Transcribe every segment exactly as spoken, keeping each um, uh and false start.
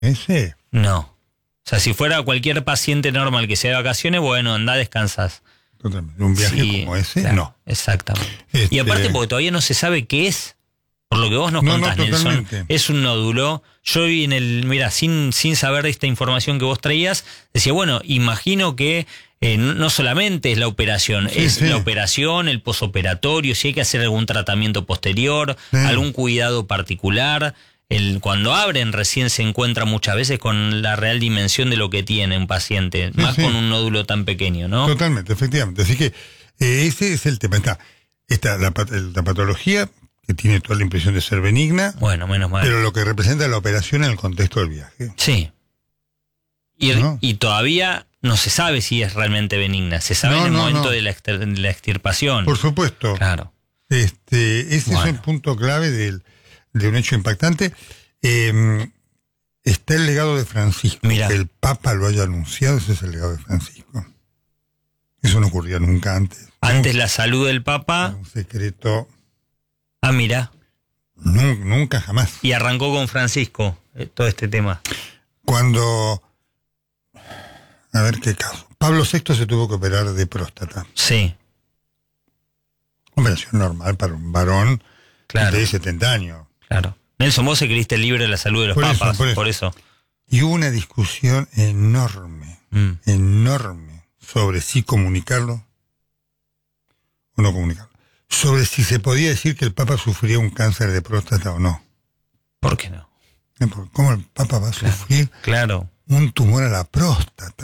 ¿Ese? No. O sea, si fuera cualquier paciente normal que se de vacaciones, bueno, andá, descansás. Totalmente. Un viaje Sí, como ese, claro, no. Exactamente. Este... Y aparte porque todavía no se sabe qué es, por lo que vos nos no, contás, no, Nelson, totalmente. es un nódulo. Yo vi en el, mira, sin, sin saber esta información que vos traías, decía, bueno, imagino que eh, no solamente es la operación, sí, es sí. la operación, el posoperatorio, si hay que hacer algún tratamiento posterior, sí. algún cuidado particular. El, cuando abren recién se encuentra muchas veces con la real dimensión de lo que tiene un paciente, sí, más sí. con un nódulo tan pequeño, ¿no? Totalmente, efectivamente. Así que eh, ese es el tema. Está, está la, la patología, que tiene toda la impresión de ser benigna. Bueno, menos mal. Pero lo que representa la operación en el contexto del viaje. Sí. Y, ¿No? y todavía no se sabe si es realmente benigna. Se sabe No, en el no, momento no. de, la extir, de la extirpación. Por supuesto. Claro. Este, ese Bueno. es un punto clave del, de un hecho impactante. Eh, está el legado de Francisco. Mirá. Que el Papa lo haya anunciado, ese es el legado de Francisco. Eso no ocurría nunca antes. Antes la salud del Papa. Un secreto. Ah, mira. Nunca, nunca jamás. Y arrancó con Francisco eh, todo este tema. Cuando... A ver qué caso. Pablo sexto se tuvo que operar de próstata. Sí. Operación normal para un varón Claro. de setenta años. Claro. Nelson, vos escribiste el libro de la salud de los Por eso, papas. por eso. Por eso. Y hubo una discusión enorme, Mm. enorme, sobre si comunicarlo o no comunicarlo. Sobre si se podía decir que el Papa sufría un cáncer de próstata o no. ¿Por qué no? ¿Cómo el Papa va a Claro. sufrir Claro. un tumor a la próstata?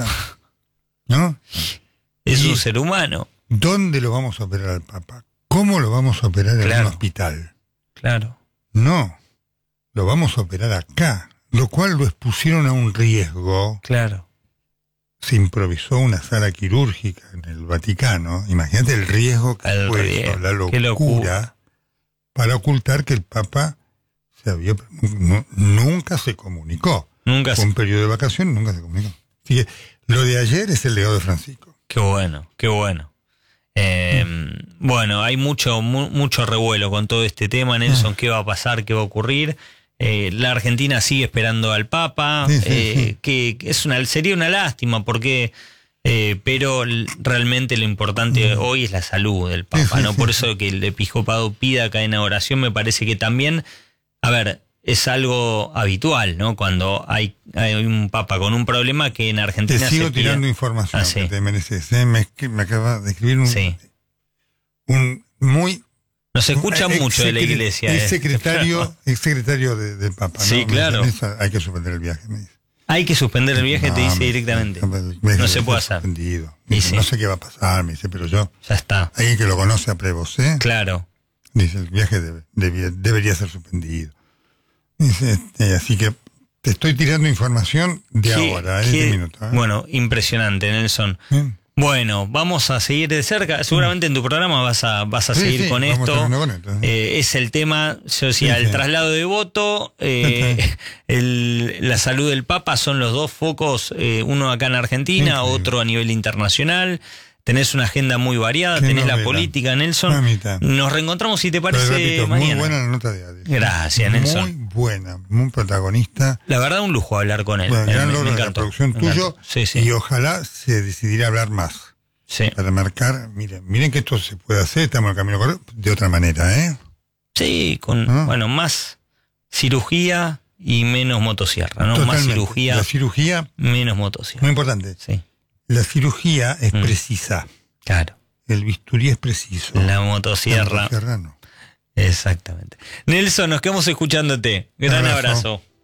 ¿No? Es Y- un ser humano. ¿Dónde lo vamos a operar al Papa? ¿Cómo lo vamos a operar en Claro. un hospital? Claro. No, lo vamos a operar acá, lo cual lo expusieron a un riesgo. Claro. Se improvisó una sala quirúrgica en el Vaticano. Imagínate el riesgo que El fue riesgo. eso, la Qué locura, locura. para ocultar que el Papa se había, no, nunca se comunicó. Nunca Fue se... un periodo de vacaciones, nunca se comunicó. Así que lo de ayer es el legado de Francisco. Qué bueno, qué bueno. Eh, mm. Bueno, hay mucho mu, mucho revuelo con todo este tema, Nelson. ¿Qué va a pasar? ¿Qué va a ocurrir? Eh, la Argentina sigue esperando al Papa, sí, sí, eh, sí. que, que es una sería una lástima porque eh, pero realmente lo importante mm. hoy es la salud del Papa, sí, sí, no sí, por eso sí. que el episcopado pida cadena de oración me parece que también, a ver, es algo habitual, ¿no? Cuando hay, hay un Papa con un problema que en Argentina te sigo se pida. tirando información ah, sí. que te mereces. ¿eh? Me, me acaba de escribir un, sí. un muy Nos escucha ex, mucho de la iglesia. El eh. secretario, el secretario de, del Papa. Sí, ¿no? claro. Me dice, hay que suspender el viaje, me dice. Hay que suspender el viaje, no, te dice directamente. Me, me, no se puede hacer. Me dice, sí. No sé qué va a pasar, me dice, pero yo... Ya está. Alguien que lo conoce a Prevosé. Claro. Dice, el viaje debe, debe, debería ser suspendido. Dice, eh, así que te estoy tirando información de ¿Qué, ahora, de este minuto. ¿eh? Bueno, impresionante, Nelson. ¿Eh? Bueno, vamos a seguir de cerca. Seguramente en tu programa vas a vas a sí, seguir sí, con esto. Con esto ¿eh? Eh, es el tema, yo decía, sí, el sí. traslado de voto, eh, el, la salud del Papa son los dos focos, eh, uno acá en Argentina, sí, otro a nivel internacional. Tenés una agenda muy variada, tenés novela. La política, Nelson. Nos reencontramos, si te parece, repito, mañana. Muy buena la nota de Adi. Gracias, Nelson. Muy buena, muy protagonista. La verdad, un lujo hablar con él. Bueno, gran logro de la producción tuyo. Sí, sí. Y ojalá se decidiera hablar más. Sí. Para marcar, miren, miren que esto se puede hacer, estamos en el camino correcto, de otra manera, ¿eh? Sí, con, ¿no? bueno, más cirugía y menos motosierra, ¿no? Totalmente. Más cirugía. La cirugía. Menos motosierra. Muy importante. Sí. La cirugía es mm. precisa. Claro. El bisturí es preciso. La motosierra. La motosierra no. Exactamente. Nelson, nos quedamos escuchándote. Gran abrazo. abrazo.